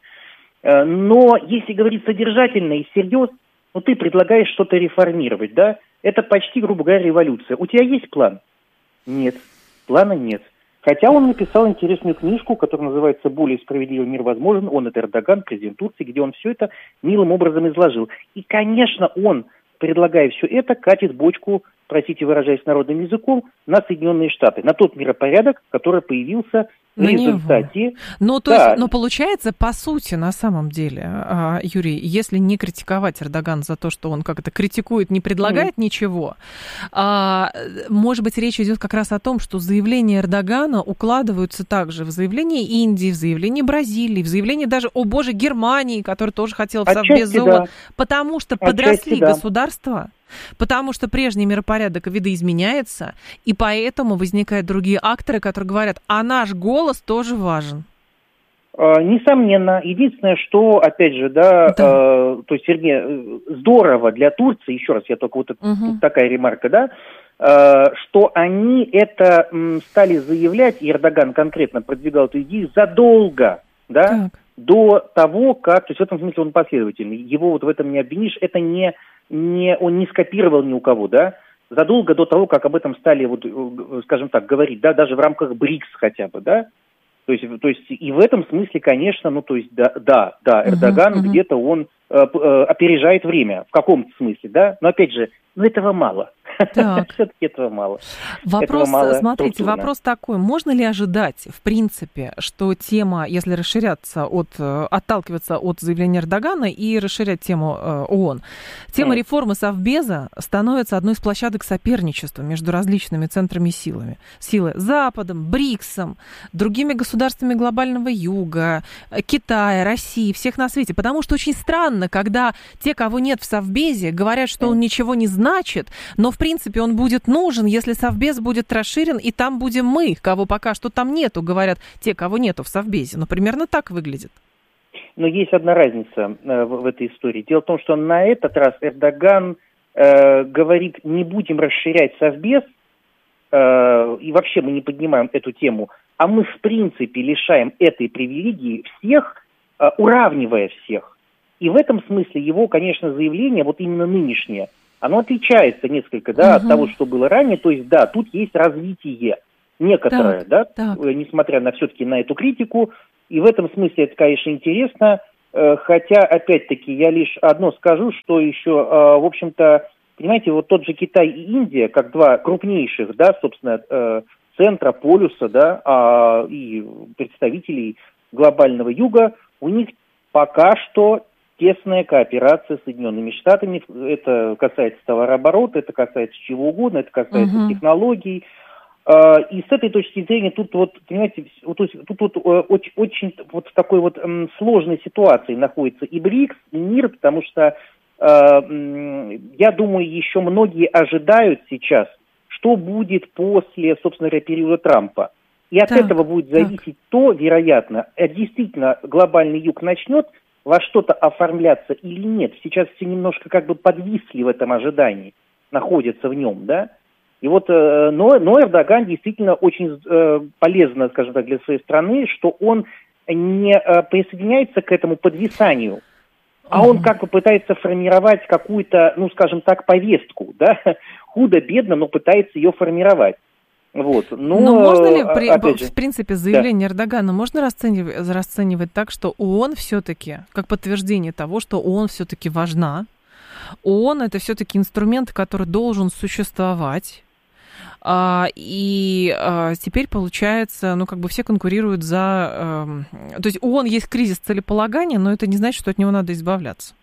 Но если говорить содержательно и всерьез, ты предлагаешь что-то реформировать, да, это почти, грубо говоря, революция. У тебя есть план? Нет, плана нет. Хотя он написал интересную книжку, которая называется «Более справедливый мир возможен». Он — это Эрдоган, президент Турции, где он все это милым образом изложил. И, конечно, он, предлагая все это, катит бочку, простите, выражаясь народным языком, на Соединенные Штаты, на тот миропорядок, который появился в результате. Но получается, по сути, на самом деле, Юрий, если не критиковать Эрдоган за то, что он как-то критикует, не предлагает ничего, может быть, речь идет как раз о том, что заявления Эрдогана укладываются также в заявление Индии, в заявление Бразилии, в заявление даже, о боже, Германии, которая тоже хотела в Совбез ООН, потому что подросли государства. Потому что прежний миропорядок видоизменяется, и поэтому возникают другие акторы, которые говорят, а наш голос тоже важен. Несомненно. Единственное, что, опять же, то есть, Сергей, здорово для Турции, еще раз, я только вот такая ремарка, да, что они это стали заявлять, и Эрдоган конкретно продвигал эту идею задолго, да, до того, как, то есть в этом смысле он последовательный, его вот в этом не обвинишь, это он не скопировал ни у кого, да, задолго до того, как об этом стали, вот, скажем так, говорить, да, даже в рамках БРИКС хотя бы, да, то есть и в этом смысле, конечно, Эрдоган где-то он опережает время, в каком-то смысле, да, но опять же, этого мало. Все-таки этого мало. Вопрос, смотрите, вопрос такой. Можно ли ожидать, в принципе, что тема, если отталкиваться от заявления Эрдогана и расширять тему ООН, тема реформы Совбеза становится одной из площадок соперничества между различными центрами силы. Западом, БРИКСом, другими государствами глобального юга, Китая, России, всех на свете. Потому что очень странно, когда те, кого нет в Совбезе, говорят, что он ничего не значит, но в принципе он будет нужен, если Совбез будет расширен, и там будем мы, кого пока что там нету, говорят те, кого нету в Совбезе. Ну, примерно так выглядит. Но есть одна разница в этой истории. Дело в том, что на этот раз Эрдоган говорит, не будем расширять Совбез, и вообще мы не поднимаем эту тему, а мы в принципе лишаем этой привилегии всех, уравнивая всех. И в этом смысле его, конечно, заявление, вот именно нынешнее, оно отличается несколько, от того, что было ранее. То есть, тут есть развитие некоторое, несмотря на все-таки на эту критику. И в этом смысле это, конечно, интересно. Хотя, опять-таки, я лишь одно скажу, что еще, в общем-то, понимаете, вот тот же Китай и Индия, как два крупнейших, собственно, центра, полюса, и представителей глобального юга, у них пока что тесная кооперация с Соединенными Штатами. Это касается товарооборота, это касается чего угодно, это касается технологий. И с этой точки зрения тут, понимаете, тут очень в такой сложной ситуации находится и БРИКС, и мир, потому что, я думаю, еще многие ожидают сейчас, что будет после, собственно говоря, периода Трампа. И от этого будет зависеть то, вероятно, действительно глобальный юг начнет во что-то оформляться или нет. Сейчас все немножко подвисли в этом ожидании, находятся в нем, И но Эрдоган действительно очень полезно, скажем так, для своей страны, что он не присоединяется к этому подвисанию, а он пытается формировать какую-то, скажем так, повестку, худо-бедно, но пытается ее формировать. Но можно ли, в принципе, заявление Эрдогана можно расценивать так, что ООН все-таки, как подтверждение того, что ООН все-таки важна, ООН это все-таки инструмент, который должен существовать, и теперь получается, все конкурируют за... То есть ООН есть кризис целеполагания, но это не значит, что от него надо избавляться.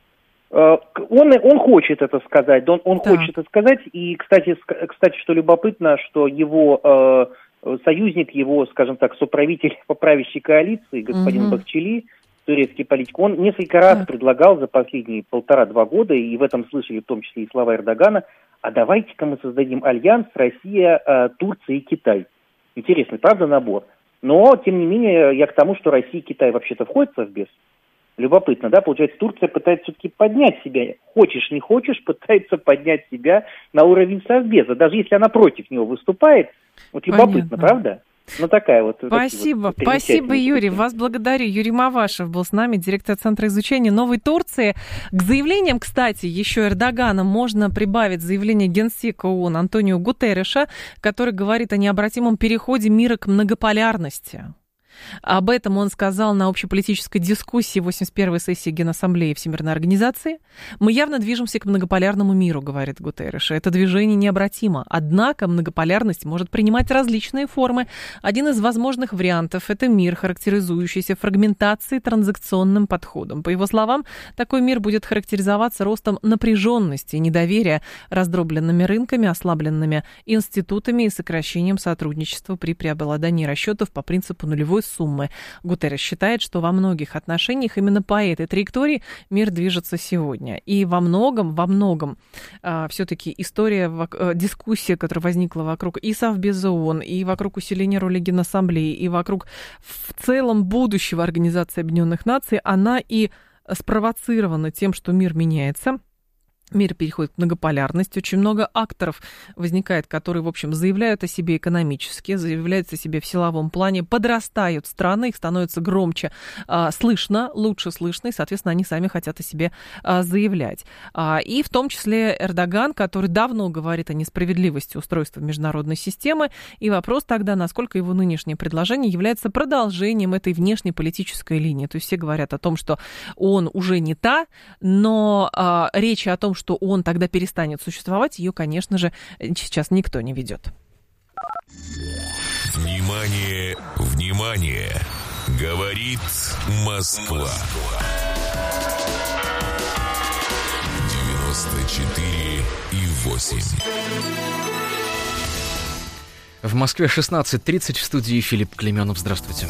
Он хочет это сказать, хочет это сказать, и, кстати, что любопытно, что его союзник, его, скажем так, соправитель по правящей коалиции, господин Бахчели, турецкий политик, он несколько раз предлагал за последние 1,5-2 года, и в этом слышали в том числе и слова Эрдогана, а давайте-ка мы создадим альянс Россия, Турция и Китай. Интересный, правда, набор? Но, тем не менее, я к тому, что Россия и Китай вообще-то входят в Совбез. Любопытно, получается, Турция пытается все-таки поднять себя, хочешь не хочешь, пытается поднять себя на уровень Совбеза, даже если она против него выступает. Любопытно, правда? Такая Спасибо, спасибо, Юрий, вас благодарю. Юрий Мавашев был с нами, директор Центра изучения Новой Турции. К заявлениям, кстати, еще Эрдогана можно прибавить заявление генсека ООН Антонио Гутерреша, который говорит о необратимом переходе мира к многополярности. Об этом он сказал на общеполитической дискуссии 81-й сессии Генассамблеи Всемирной организации. «Мы явно движемся к многополярному миру», говорит Гутерреш. «Это движение необратимо. Однако многополярность может принимать различные формы. Один из возможных вариантов – это мир, характеризующийся фрагментацией, транзакционным подходом. По его словам, такой мир будет характеризоваться ростом напряженности и недоверия, раздробленными рынками, ослабленными институтами и сокращением сотрудничества при преобладании расчетов по принципу нулевой суммы». Гутерреш считает, что во многих отношениях именно по этой траектории мир движется сегодня. И во многом все-таки история, дискуссия, которая возникла вокруг и Совбеза ООН, и вокруг усиления роли Генассамблеи, и вокруг в целом будущего Организации Объединенных Наций, она и спровоцирована тем, что мир меняется. Мир переходит к многополярности. Очень много акторов возникает, которые, в общем, заявляют о себе экономически, заявляют о себе в силовом плане, подрастают страны, их становится громче слышно, лучше слышно, и, соответственно, они сами хотят о себе заявлять. И в том числе Эрдоган, который давно говорит о несправедливости устройства международной системы, и вопрос тогда, насколько его нынешнее предложение является продолжением этой внешнеполитической линии. То есть все говорят о том, что он уже не та, но речи о том, что он тогда перестанет существовать, ее, конечно же, сейчас никто не ведет. Внимание, внимание! Говорит Москва. 94,8. В Москве 16:30, в студии Филипп Клеменов. Здравствуйте.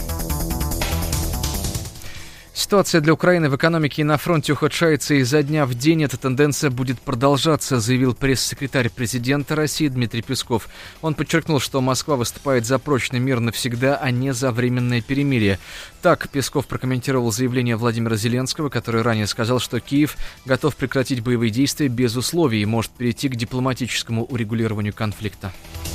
Ситуация для Украины в экономике и на фронте ухудшается изо дня в день. Эта тенденция будет продолжаться, заявил пресс-секретарь президента России Дмитрий Песков. Он подчеркнул, что Москва выступает за прочный мир навсегда, а не за временное перемирие. Так Песков прокомментировал заявление Владимира Зеленского, который ранее сказал, что Киев готов прекратить боевые действия без условий и может перейти к дипломатическому урегулированию конфликта.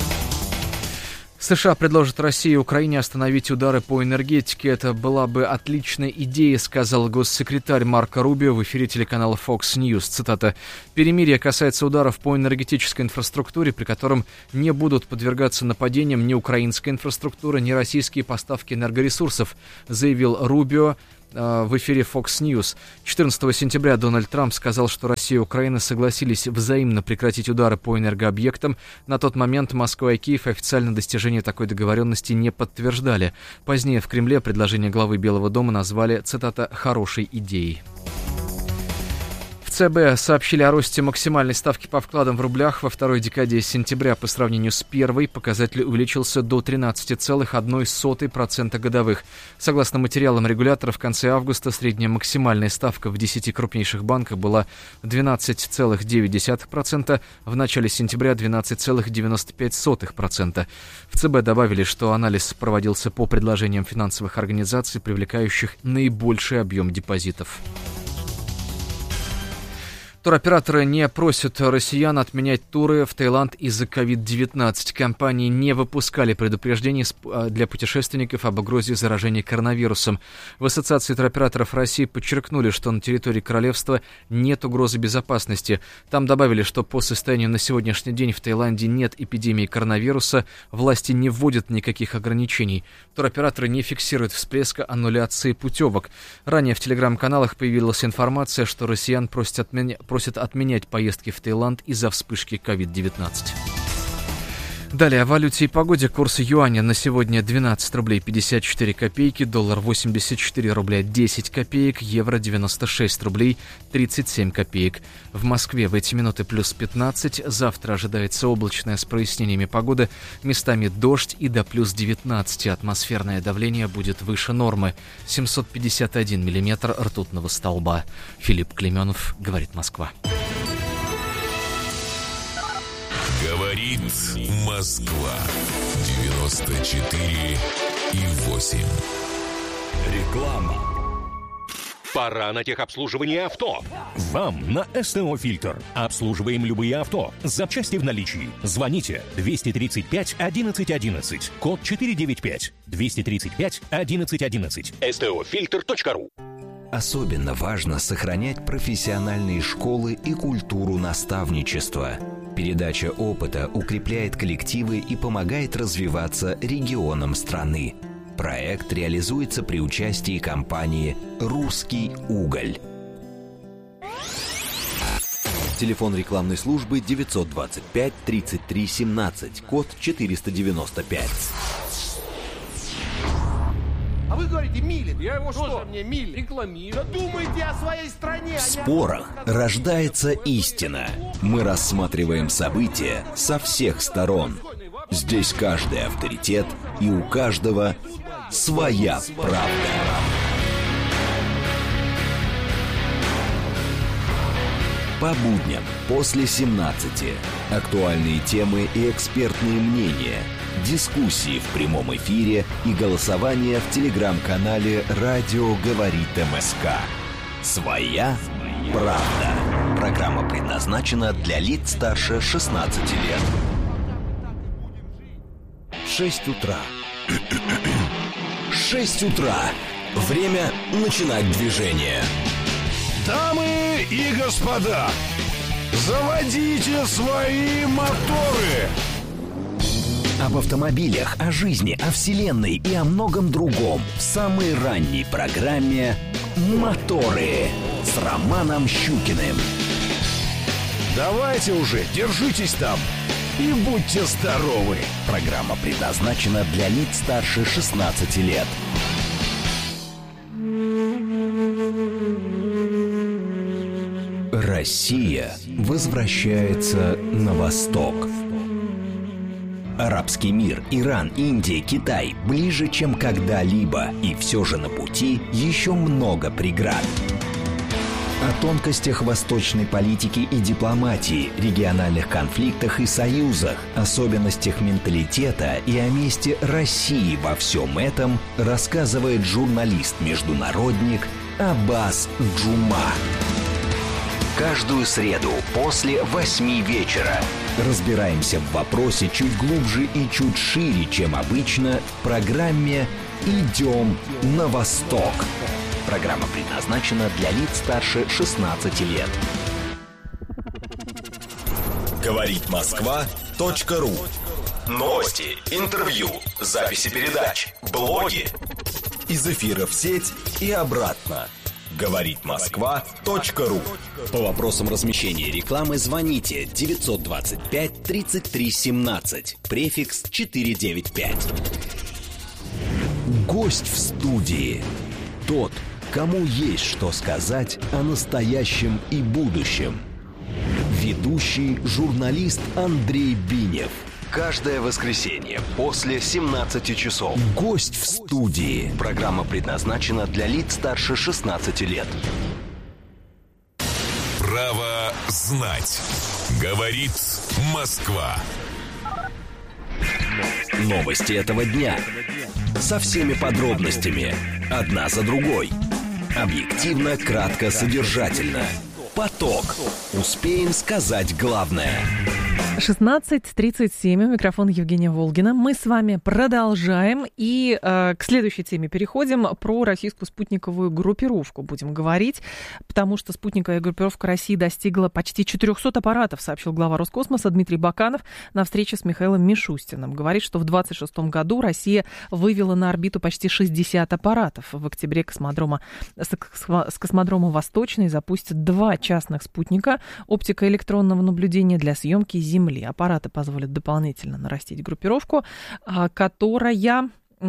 США предложат России и Украине остановить удары по энергетике. Это была бы отличная идея, сказал госсекретарь Марко Рубио в эфире телеканала Fox News. Цитата. «Перемирие касается ударов по энергетической инфраструктуре, при котором не будут подвергаться нападениям ни украинская инфраструктура, ни российские поставки энергоресурсов», заявил Рубио в эфире Fox News. 14 сентября Дональд Трамп сказал, что Россия и Украина согласились взаимно прекратить удары по энергообъектам. На тот момент Москва и Киев официально достижение такой договоренности не подтверждали. Позднее в Кремле предложение главы Белого дома назвали, цитата, «хорошей идеей». ЦБ сообщили о росте максимальной ставки по вкладам в рублях во второй декаде сентября по сравнению с первой. Показатель увеличился до 13,1% годовых. Согласно материалам регулятора, в конце августа средняя максимальная ставка в 10 крупнейших банках была 12,9%, в начале сентября 12,95%. В ЦБ добавили, что анализ проводился по предложениям финансовых организаций, привлекающих наибольший объем депозитов. Туроператоры не просят россиян отменять туры в Таиланд из-за COVID-19. Компании не выпускали предупреждений для путешественников об угрозе заражения коронавирусом. В Ассоциации туроператоров России подчеркнули, что на территории королевства нет угрозы безопасности. Там добавили, что по состоянию на сегодняшний день в Таиланде нет эпидемии коронавируса, власти не вводят никаких ограничений. Туроператоры не фиксируют всплеска аннуляции путевок. Ранее в телеграм-каналах появилась информация, что россиян просят отменять поездки в Таиланд из-за вспышки COVID-19. Далее о валюте и погоде. Курс юаня на сегодня 12 рублей 54 копейки, доллар 84 рубля 10 копеек, евро 96 рублей 37 копеек. В Москве в эти минуты плюс 15, завтра ожидается облачная с прояснениями погоды, местами дождь и до плюс 19. Атмосферное давление будет выше нормы, 751 миллиметр ртутного столба. Филипп Клеменов, говорит Москва. Говорит Москва. 94,8. Реклама. Пора на техобслуживание авто. Вам на СТО «Фильтр». Обслуживаем любые авто. Запчасти в наличии. Звоните 235 11 11. Код 495. 235 11 11. STOFilter.ru. Особенно важно сохранять профессиональные школы и культуру наставничества. Передача опыта укрепляет коллективы и помогает развиваться регионам страны. Проект реализуется при участии компании «Русский уголь». Телефон рекламной службы 925 33 17, код 495. А вы говорите, милит. Я его что? Мне милит. Рекламирую. Думайте о своей стране. В спорах рождается истина. Мы рассматриваем события со всех сторон. Здесь каждый авторитет, и у каждого своя правда. По будням после 17. Актуальные темы и экспертные мнения. Дискуссии в прямом эфире и голосование в телеграм-канале «Радио говорит МСК». Своя правда. Программа предназначена для лиц старше 16 лет. 6 утра. 6 утра. Время начинать движение. Дамы и господа, заводите свои моторы! Об автомобилях, о жизни, о вселенной и о многом другом в самой ранней программе «Моторы» с Романом Щукиным. Давайте уже, держитесь там и будьте здоровы. Программа предназначена для лиц старше 16 лет. Россия возвращается на восток. Арабский мир, Иран, Индия, Китай ближе, чем когда-либо, и все же на пути еще много преград. О тонкостях восточной политики и дипломатии, региональных конфликтах и союзах, особенностях менталитета и о месте России во всем этом рассказывает журналист-международник Аббас Джума. Каждую среду после 8 вечера разбираемся в вопросе чуть глубже и чуть шире, чем обычно, в программе «Идем на восток». Программа предназначена для лиц старше 16 лет. Говорит Москва.ру. Новости, интервью, записи передач, блоги. Из эфира в сеть и обратно. Говорит Москва.ру. По вопросам размещения рекламы звоните 925 33 17, префикс 495. Гость в студии. Тот, кому есть что сказать о настоящем и будущем. Ведущий журналист Андрей Бинев. Каждое воскресенье после 17 часов. Гость в студии. Программа предназначена для лиц старше 16 лет. Право знать. Говорит Москва. Новости этого дня. Со всеми подробностями. Одна за другой. Объективно, кратко, содержательно. Поток. Успеем сказать главное. 16:37, микрофон Евгения Волгина. Мы с вами продолжаем и к следующей теме переходим. Про российскую спутниковую группировку будем говорить, потому что спутниковая группировка России достигла почти 400 аппаратов, сообщил глава Роскосмоса Дмитрий Баканов на встрече с Михаилом Мишустиным. Говорит, что в 2026 году Россия вывела на орбиту почти 60 аппаратов. В октябре с космодрома Восточный запустят 2 частных спутника оптико-электронного наблюдения для съемки Земли. Аппараты позволят дополнительно нарастить группировку, которая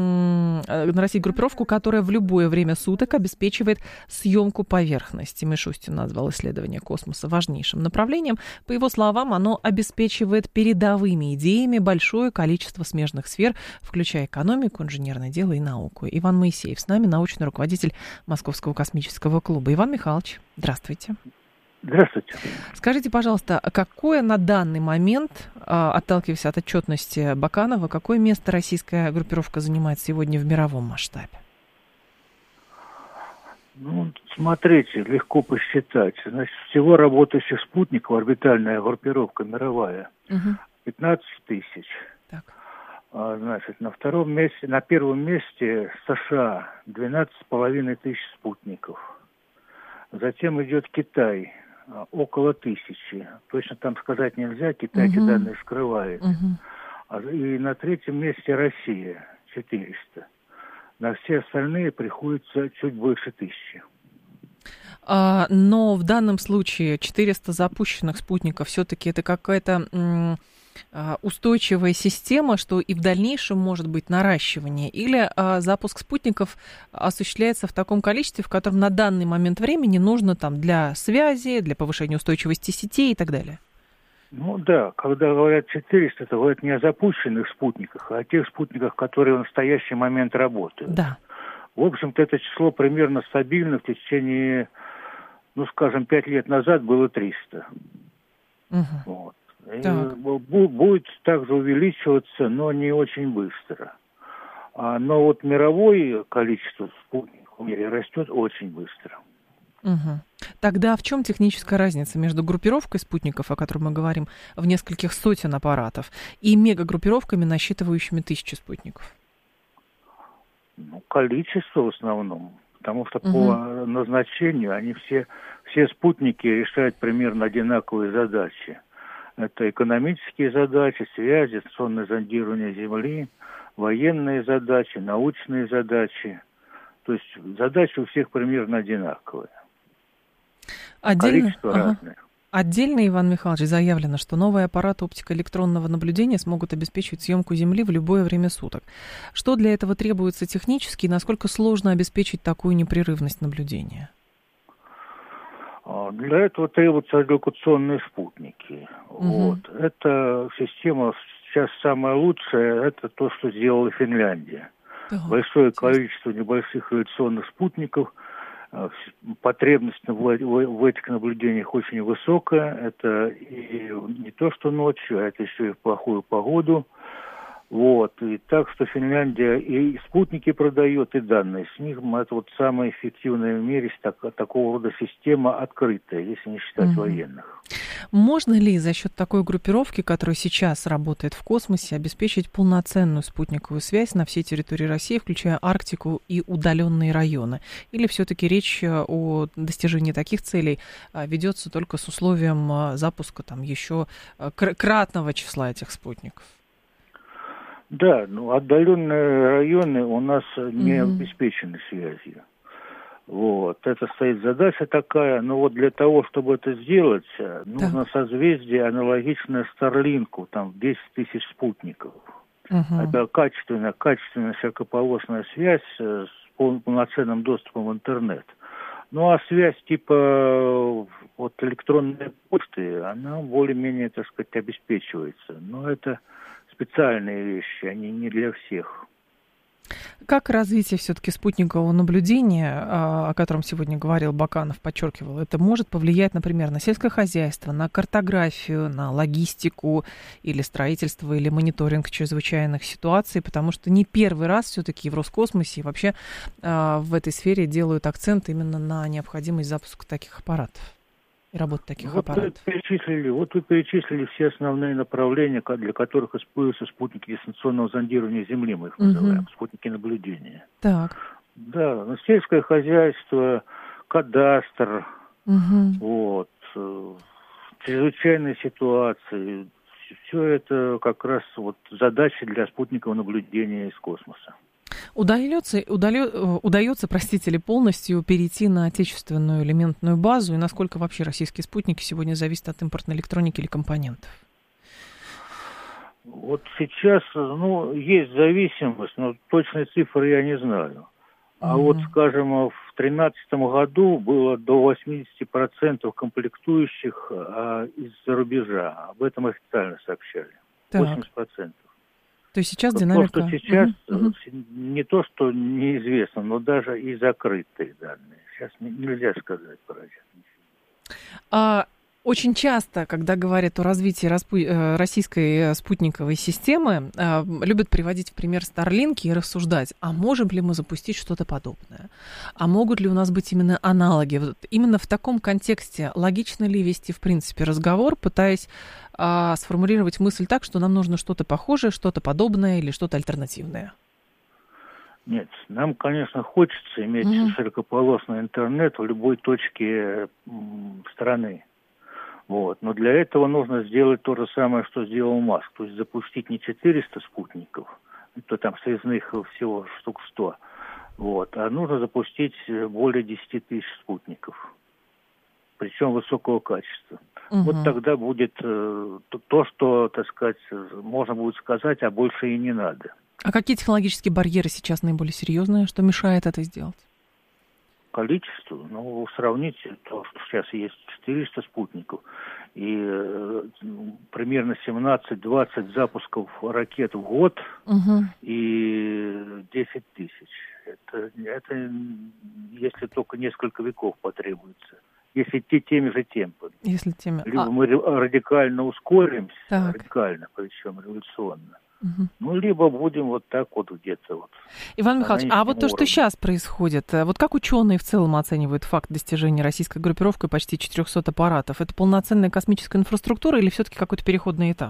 в любое время суток обеспечивает съемку поверхности. Мишустин назвал исследование космоса важнейшим направлением. По его словам, оно обеспечивает передовыми идеями большое количество смежных сфер, включая экономику, инженерное дело и науку. Иван Моисеев с нами, научный руководитель Московского космического клуба. Иван Михайлович, здравствуйте. Здравствуйте. Скажите, пожалуйста, какое на данный момент, отталкиваясь от отчетности Баканова, какое место российская группировка занимает сегодня в мировом масштабе? Ну, смотрите, легко посчитать. Значит, всего работающих спутников, орбитальная группировка мировая, 15 тысяч. Так. Значит, на первом месте США 12,5 тысяч спутников. Затем идет Китай, около 1000. Точно там сказать нельзя, Китай эти данные скрывает. И на третьем месте Россия, 400. На все остальные приходится чуть больше 1000. Но в данном случае 400 запущенных спутников все-таки это какая-то устойчивая система, что и в дальнейшем может быть наращивание, или запуск спутников осуществляется в таком количестве, в котором на данный момент времени нужно там для связи, для повышения устойчивости сетей и так далее? Ну да, когда говорят 400, это говорят не о запущенных спутниках, а о тех спутниках, которые в настоящий момент работают. Да. В общем-то, это число примерно стабильно в течение, ну, скажем, 5 лет назад было 300. Вот. Будет также увеличиваться, но не очень быстро. Но вот мировое количество спутников в мире растет очень быстро. Тогда в чем техническая разница между группировкой спутников, о которой мы говорим, в нескольких сотен аппаратов, и мегагруппировками, насчитывающими 1000 спутников? Ну, количество в основном. Потому что по назначению они все спутники решают примерно одинаковые задачи. Это экономические задачи, связи, дистанционное зондирование Земли, военные задачи, научные задачи. То есть задачи у всех примерно одинаковые. Количество разное. Отдельно, Иван Михайлович, заявлено, что новые аппараты оптико-электронного наблюдения смогут обеспечивать съемку Земли в любое время суток. Что для этого требуется технически и насколько сложно обеспечить такую непрерывность наблюдения? Для этого требуются радиолокационные спутники. Вот. Эта система сейчас самая лучшая, это то, что сделала Финляндия. Большое количество небольших радиационных спутников, потребность в этих наблюдениях очень высокая. Это и не то, что ночью, а это еще и в плохую погоду. Вот. И так что Финляндия и спутники продает, и данные с них. Это вот самая эффективная в мире такого рода система открытая, если не считать военных. Можно ли за счет такой группировки, которая сейчас работает в космосе, обеспечить полноценную спутниковую связь на всей территории России, включая Арктику и удаленные районы? Или все-таки речь о достижении таких целей ведется только с условием запуска там еще кратного числа этих спутников? Да, отдаленные районы у нас не обеспечены связью. Вот, это стоит задача такая, но вот для того, чтобы это сделать, нужно созвездие аналогичное Старлинку, там 10 тысяч спутников. Это качественная широкополосная связь с полноценным доступом в интернет. Ну а связь типа вот электронной почты, она более-менее, так сказать, обеспечивается. Но это специальные вещи, они не для всех. Как развитие все-таки спутникового наблюдения, о котором сегодня говорил Баканов, подчеркивал, это может повлиять, например, на сельское хозяйство, на картографию, на логистику или строительство, или мониторинг чрезвычайных ситуаций, потому что не первый раз все-таки в Роскосмосе и вообще в этой сфере делают акцент именно на необходимость запуска таких аппаратов и работы таких аппаратов. Вы перечислили все основные направления, для которых используются спутники дистанционного зондирования Земли, мы их называем, спутники наблюдения. Так. Да, сельское хозяйство, кадастр, вот, чрезвычайные ситуации, все это как раз вот задачи для спутникового наблюдения из космоса. Удается ли полностью перейти на отечественную элементную базу, и насколько вообще российские спутники сегодня зависят от импортной электроники или компонентов? Вот сейчас, есть зависимость, но точной цифры я не знаю. А вот, скажем, в 2013 году было до 80% комплектующих из-за рубежа. Об этом официально сообщали. 80%. То есть сейчас динамика... То, что сейчас не то, что неизвестно, но даже и закрытые данные. Сейчас нельзя сказать про это. Очень часто, когда говорят о развитии российской спутниковой системы, любят приводить в пример Starlink и рассуждать, а можем ли мы запустить что-то подобное? А могут ли у нас быть именно аналоги? Вот именно в таком контексте логично ли вести, в принципе, разговор, пытаясь сформулировать мысль так, что нам нужно что-то похожее, что-то подобное или что-то альтернативное? Нет, нам, конечно, хочется иметь широкополосный интернет в любой точке страны. Вот. Но для этого нужно сделать то же самое, что сделал Маск. То есть запустить не 400 спутников, то там связных всего штук 100, вот, а нужно запустить более 10 тысяч спутников. Причем высокого качества. Вот тогда будет то, что, так сказать, можно будет сказать, а больше и не надо. А какие технологические барьеры сейчас наиболее серьезные, что мешает это сделать? Количество, сравните то, что сейчас есть 400 спутников и примерно 17-20 запусков ракет в год и 10 тысяч. Это если только несколько веков потребуется. Если идти теми же темпами. Либо мы радикально ускоримся, радикально, причем революционно. Либо будем вот так вот где-то вот. Иван Михайлович, а вот то, что сейчас происходит, вот как ученые в целом оценивают факт достижения российской группировкой почти 400 аппаратов? Это полноценная космическая инфраструктура или все-таки какой-то переходный этап?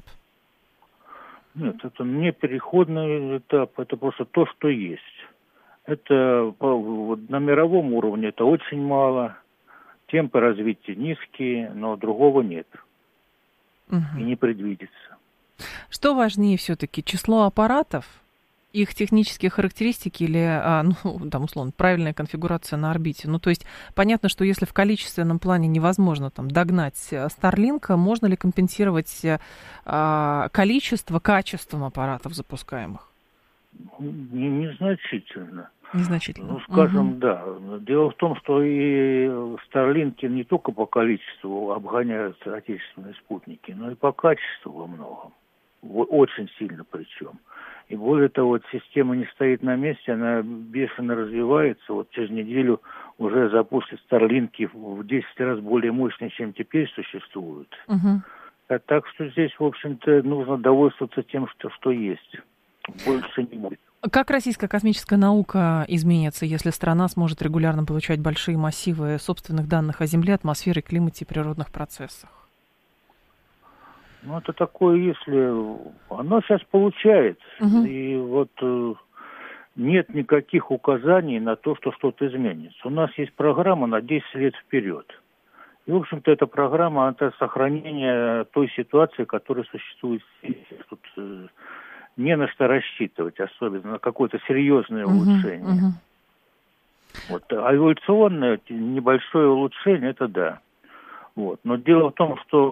Нет, это не переходный этап, это просто то, что есть. Это на мировом уровне это очень мало, темпы развития низкие, но другого нет и не предвидится. Что важнее все-таки, число аппаратов их технические характеристики или, там, условно, правильная конфигурация на орбите? Ну, то есть понятно, что если в количественном плане невозможно там догнать Starlink, можно ли компенсировать количество качеством аппаратов запускаемых? Незначительно. Незначительно. Ну, скажем, да. Дело в том, что и Starlink не только по количеству обгоняют отечественные спутники, но и по качеству во многом. Очень сильно причем. И более того, система не стоит на месте, она бешено развивается. Вот через неделю уже запустят Starlink в 10 раз более мощные, чем теперь существуют. Так что здесь, в общем-то, нужно довольствоваться тем, что есть. Больше не будет. Как российская космическая наука изменится, если страна сможет регулярно получать большие массивы собственных данных о Земле, атмосфере, климате и природных процессах? Ну, это такое, если... Оно сейчас получает. И вот нет никаких указаний на то, что что-то изменится. У нас есть программа на 10 лет вперед. И, в общем-то, эта программа, это сохранение той ситуации, которая существует здесь. Тут не на что рассчитывать, особенно на какое-то серьезное улучшение. Вот. А эволюционное небольшое улучшение, это да. Вот. Но дело в том, что